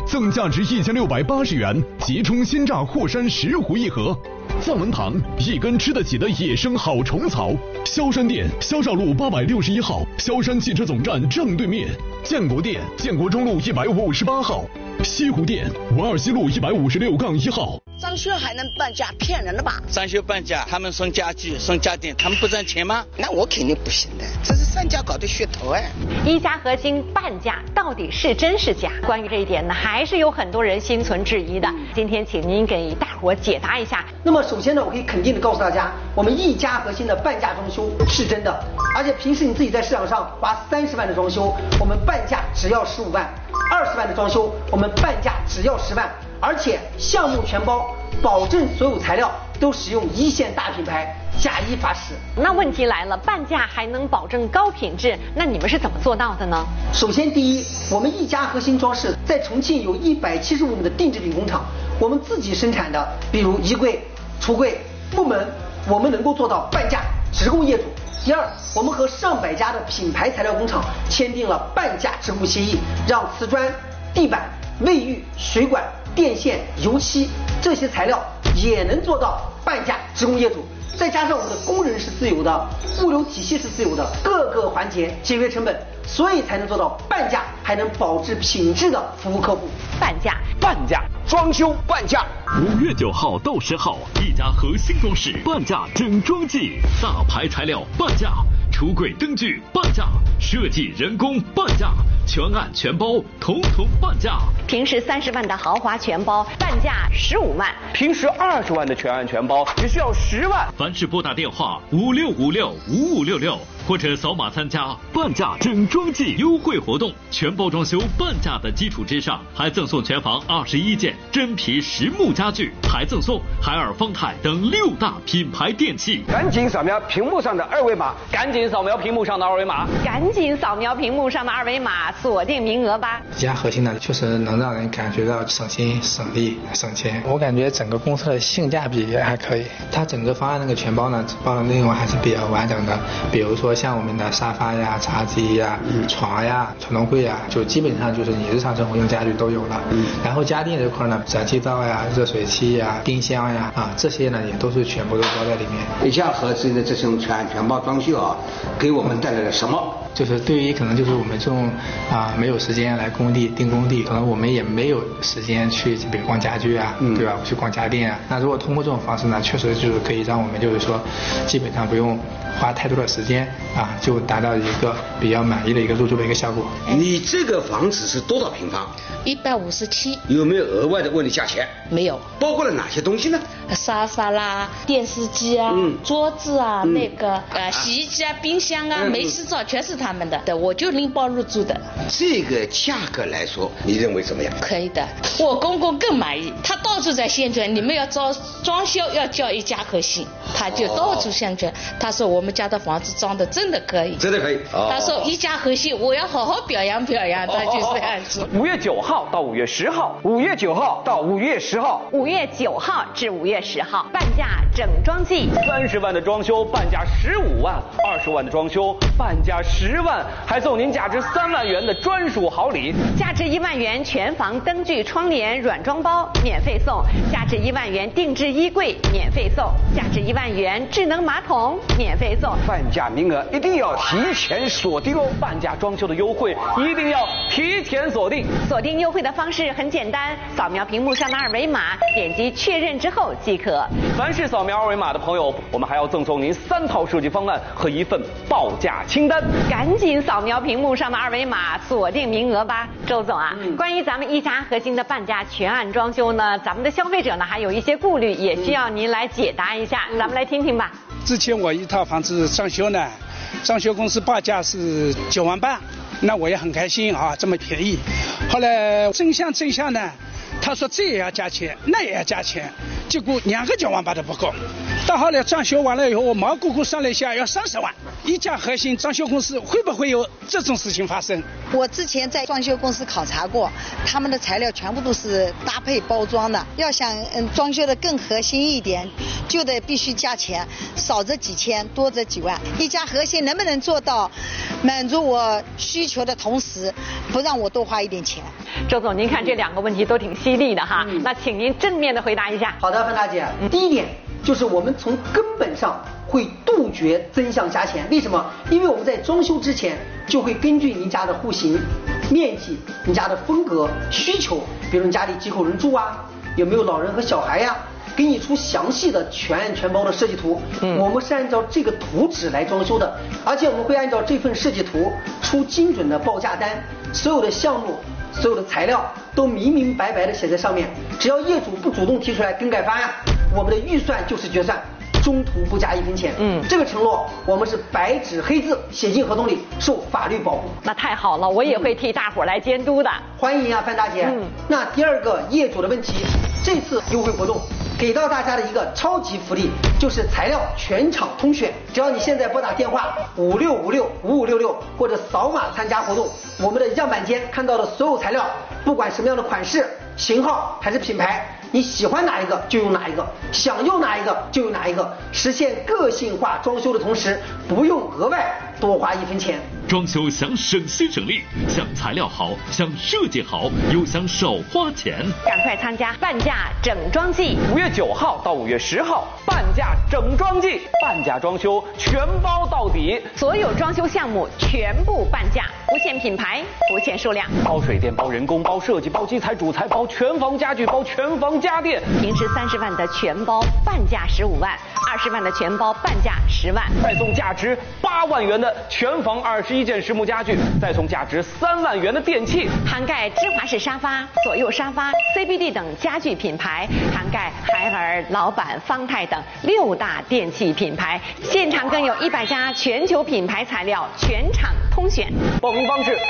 赠价值1680元即冲鲜榨霍山10壶1盒。藏文堂一根吃得起的野生好虫草。萧山店萧少路861号，萧山汽车总站正对面。建国店建国中路158号。西湖店文二西路156-1号。 装修还能半价，骗人的吧？ 装修半价，他们送家具送家电，他们不赚钱吗？ 那我肯定不行的，这是商家搞的噱头哎。 一家核心半价到底是真是假？关于这一点呢，还是有很多人心存质疑的。今天请您给大伙解答一下。 那么首先呢，我可以肯定的告诉大家，我们一家核心的半价装修是真的，而且平时你自己在市场上花30万的装修，我们半价只要15万；20万的装修，我们半价只要10万。而且项目全包，保证所有材料都使用一线大品牌，假一罚10。 那问题来了，半价还能保证高品质，那你们是怎么做到的呢？ 首先，第一，我们一家核心装饰在重庆有175亩的定制品工厂，我们自己生产的，比如衣柜、橱柜、木门，我们能够做到半价直供业主。第二，我们和上百家的品牌材料工厂签订了半价直供协议，让瓷砖、地板、卫浴、水管、电线、油漆这些材料也能做到半价直供业主。再加上我们的工人是自由的，物流体系是自由的，各个环节节约成本，所以才能做到半价，还能保质品质的服务客户。 半价装修半价。 5月9号到10号，一家核心装饰半价整装季，大牌材料半价，橱柜灯具半价，设计人工半价，全案全包统统半价。 平时30万的豪华全包，半价15万； 平时20万的全案全包，只需要10万。 凡是拨打电话56565566，或者扫码参加半价整装季优惠活动，全包装修半价的基础之上，还赠送全房21件真皮实木家具，还赠送海尔、方太等6大品牌电器。 赶紧扫描屏幕上的二维码， 赶紧扫描屏幕上的二维码，锁定名额吧。 一家核心呢，确实能让人感觉到省心、省力、省钱。我感觉整个公司的性价比也还可以。它整个方案那个全包呢，包的内容还是比较完整的，比如说像我们的沙发呀、茶几呀、床呀、传动柜呀，就基本上就是你日常生活用家具都有了。然后家电这块呢，燃气灶呀、热水器呀、冰箱呀这些呢也都是全部都包在里面。 一家核心的这种全包装修给我们带来了什么？ 就是对于可能就是我们这种没有时间来工地订工地，可能我们也没有时间去比如逛家具对吧？去逛家电啊。那如果通过这种方式呢，确实就是可以让我们就是说，基本上不用花太多的时间就达到一个比较满意的一个入住的一个效果。 你这个房子是多少平方 ？157。 有没有额外的问你价钱？ 没有。 包括了哪些东西呢？ 沙发啦、电视机桌子那个洗衣机冰箱煤气灶全是他们的，我就拎包入住的。 这个价格来说，你认为怎么样？ 可以的，我公公更满意，他到处在宣传，你们要装修要叫一家核心，他就到处宣传，他说我们家的房子装的真的可以， 真的可以。 他说一家核心，我要好好表扬表扬，他就这样说。 5月9号到5月10号，5月9号到5月10号 ，5月9号至5月10号，半价整装季 ，30万的装修半价15万，20万的装修半价10万，还送您价值3万元的专属好礼， 价值1万元全房灯具、窗帘软装包免费送，价值1万元定制衣柜免费送，价值1万元智能马桶免费送。 半价名额一定要提前锁定哦！半价装修的优惠一定要提前锁定。 锁定优惠的方式很简单，扫描屏幕上的二维码，点击确认之后即可。 凡是扫描二维码的朋友，我们还要赠送您3套设计方案和1份报价清单。 赶紧扫描屏幕上的二维码，锁定名额吧。周总关于咱们一家核心的半价全案装修呢，咱们的消费者呢还有一些顾虑，也需要您来解答一下。咱们来听听吧。 之前我一套房子装修呢，装修公司报价是9万半，那我也很开心这么便宜。后来真相呢，他说这也要加钱，那也要加钱，结果2个9万8都不够。到后来装修完了以后，我毛估估算了一下，要30万。 一家核心装修公司会不会有这种事情发生？ 我之前在装修公司考察过，他们的材料全部都是搭配包装的。要想装修的更核心一点，就得必须加钱，少则几千，多则几万。一家核心能不能做到满足我需求的同时，不让我多花一点钱？ 周总，您看这2个问题都挺犀利的哈，那请您正面的回答一下。 好的，范大姐，第一点就是我们从根本上会杜绝增项加钱。为什么？因为我们在装修之前就会根据您家的户型、面积、您家的风格、需求，比如你家里几口人住啊，有没有老人和小孩呀，给你出详细的全案全包的设计图。我们是按照这个图纸来装修的，而且我们会按照这份设计图出精准的报价单，所有的项目、所有的材料都明明白白的写在上面，只要业主不主动提出来更改方案，我们的预算就是决算，中途不加1分钱。这个承诺我们是白纸黑字写进合同里，受法律保护。 那太好了，我也会替大伙来监督的。 欢迎啊，范大姐。那第2个业主的问题，这次优惠活动给到大家的一个超级福利，就是材料全场通选。只要你现在拨打电话56565566或者扫码参加活动，我们的样板间看到的所有材料，不管什么样的款式、型号还是品牌，你喜欢哪一个就用哪一个，想用哪一个就用哪一个，实现个性化装修的同时，不用额外多花1分钱。 装修想省心省力，想材料好，想设计好，又想少花钱， 赶快参加半价整装季 ！5月9号到5月10号，半价整装季，半价装修全包到底， 所有装修项目全部半价，不限品牌，不限数量， 包水电、包人工、包设计、包基材、主材、包全房家具、包全房家电。 平时30万的全包，半价15万；20万的全包，半价10万。 再送价值8万元的全房21件实木家具，再送价值3万元的电器， 涵盖芝华士沙发、左右沙发、CBD 等家具品牌，涵盖海尔、老板、方太等6大电器品牌。现场更有100家全球品牌材料，全场通选。 报名方式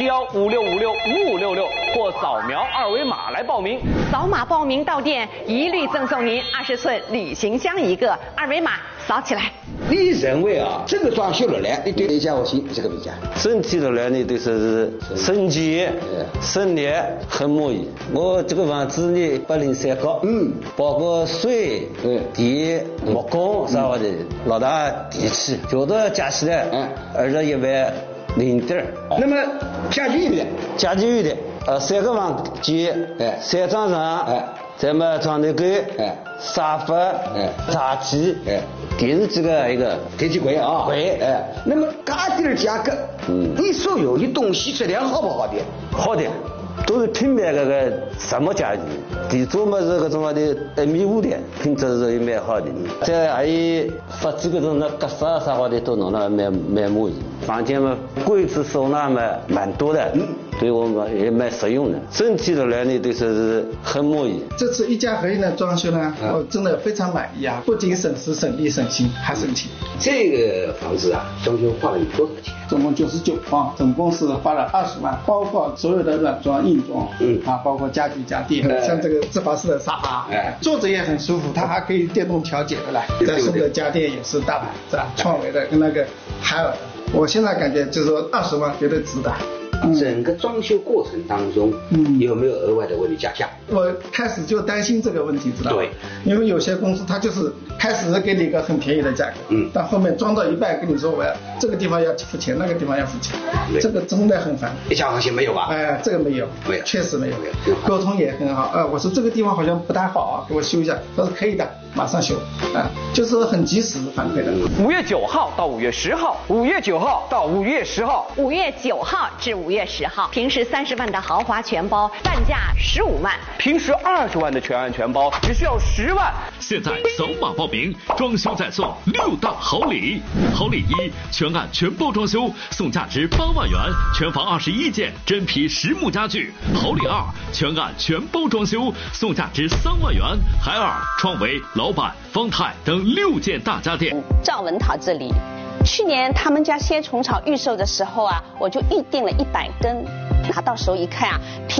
057156565566或扫描2维码来报名。 扫码报名到店，一律赠送您20寸旅行箱1个，2维码扫起来。 你认为啊，这个装修下来，你对一家核心这个评价？ 整体的来呢，对说是省钱、省力，很满意。我这个房子呢，803高，包括水、电、木工啥的，老大电器，觉得加起来，21万0点。 那么家具有的， 家具有的，3个房间，3张床，咱们床头柜，沙发，茶几，电视机个一个电器柜啊， 柜， 那么家电价格，你所有的东西质量好不好的？ 好的。都是品牌个什么家具，地主嘛是个种的1.5米的，品质是也蛮好的。这还有发这个种那格式啥话的都弄得蛮满意。房间嘛柜子收纳嘛蛮多的，对我们也蛮实用的。整体的来呢都是很满意。 这次一家核心的装修呢，我真的非常满意啊！不仅省时省力省心，还省钱。 这个房子啊，装修花了多少钱？ 总共99方，总共是花了20万，包括所有的软装、硬装，包括家具家电，像这个芝华士的沙发，坐着也很舒服，它还可以电动调节的来。再送的家电也是大牌子，创维的跟那个海尔的。我现在感觉就是说20万绝对值得。 整个装修过程当中，有没有额外的为你加价？ 我开始就担心这个问题，知道吧？ 对， 因为有些公司它就是开始给你一个很便宜的价格，但后面装到一半跟你说我要这个地方要付钱，那个地方要付钱，这个真的很烦。 一家核心没有吧？ 这个没有，确实没有，沟通也很好。我说这个地方好像不太好啊，给我修一下，他说可以的，马上修，就是很及时反馈的。 5月9号到5月10号，5月9号到5月10号 ，5月9号至5月10号，平时30万的豪华全包，半价15万； 平时20万的全案全包，只需要10万。 现在扫码报名，装修再送6大好礼。好礼1，全案全包装修，送价值8万元，全房21件真皮实木家具。好礼2，全案全包装修，送价值3万元，海尔、创维、老板、方太等6件大家电。 赵文涛这里，去年他们家鲜虫草预售的时候啊，我就预定了100根，拿到手一看啊。